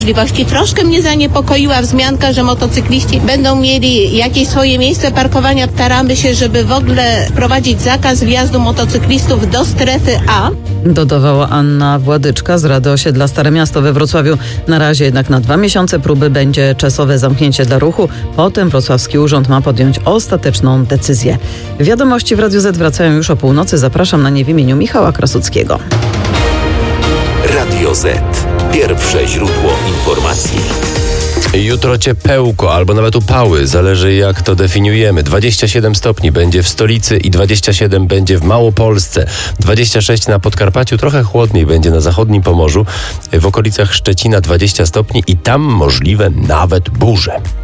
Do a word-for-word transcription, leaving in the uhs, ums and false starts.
możliwości. Troszkę mnie zaniepokoiła wzmianka, że motocykliści będą mieli jakieś swoje miejsce parkowania. Staramy się, żeby w ogóle wprowadzić zakaz wjazdu motocyklistów do strefy A. Dodawała Anna Władyczka z Rady Osiedla Stare Miasto we Wrocławiu. Na razie jednak na dwa miesiące próby będzie czasowe zamknięcie dla ruchu. Potem wrocławski urząd ma podjąć ostateczną decyzję. Wiadomości w Radiu Z wracają już o północy. Zapraszam na nie w imieniu Michała Krasuckiego. Radio Z. Pierwsze źródło informacji. Jutro ciepełko albo nawet upały, zależy jak to definiujemy. dwadzieścia siedem stopni będzie w stolicy i dwadzieścia siedem będzie w Małopolsce. dwadzieścia sześć na Podkarpaciu, trochę chłodniej będzie na zachodnim Pomorzu. W okolicach Szczecina dwadzieścia stopni i tam możliwe nawet burze.